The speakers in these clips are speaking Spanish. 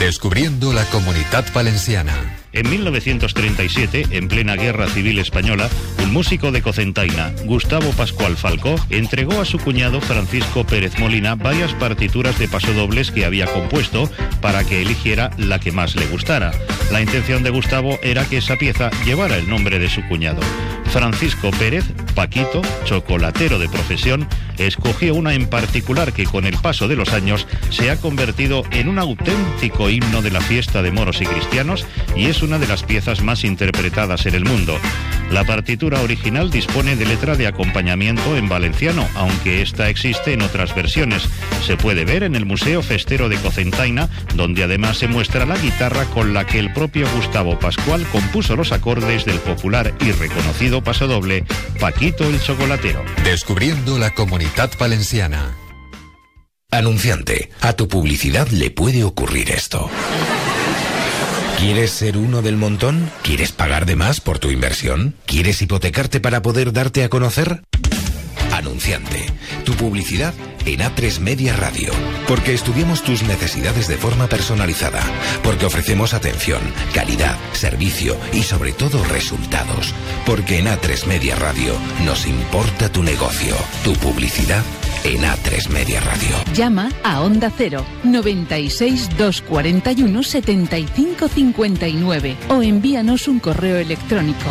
Descubriendo la Comunitat Valenciana. En 1937, en plena Guerra Civil Española, un músico de Cocentaina, Gustavo Pascual Falcó, entregó a su cuñado Francisco Pérez Molina varias partituras de pasodobles que había compuesto para que eligiera la que más le gustara. La intención de Gustavo era que esa pieza llevara el nombre de su cuñado. Francisco Pérez, Paquito, chocolatero de profesión, escogió una en particular que con el paso de los años se ha convertido en un auténtico himno de la fiesta de moros y cristianos y es una de las piezas más interpretadas en el mundo. La partitura original dispone de letra de acompañamiento en valenciano, aunque esta existe en otras versiones. Se puede ver en el Museo Festero de Cocentaina, donde además se muestra la guitarra con la que el propio Gustavo Pascual compuso los acordes del popular y reconocido pasodoble Paquito el Chocolatero. Descubriendo la Comunitat Valenciana. Anunciante, a tu publicidad le puede ocurrir esto. ¿Quieres ser uno del montón? ¿Quieres pagar de más por tu inversión? ¿Quieres hipotecarte para poder darte a conocer? Anunciante, tu publicidad en A3 Media Radio. Porque estudiamos tus necesidades de forma personalizada. Porque ofrecemos atención, calidad, servicio y sobre todo resultados. Porque en A3 Media Radio nos importa tu negocio, tu publicidad en A3 Media Radio. Llama a Onda Cero 96 241 75 59 o envíanos un correo electrónico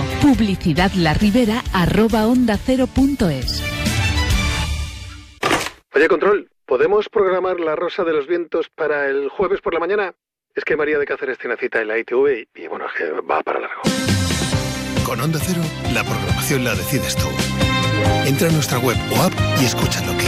publicidadlaribera@ondacero.es. Oye, Control, ¿podemos programar La Rosa de los Vientos para el jueves por la mañana? Es que María de Cáceres tiene cita en la ITV y bueno, es que va para largo. Con Onda Cero, la programación la decides tú. Entra en nuestra web o app y escucha lo que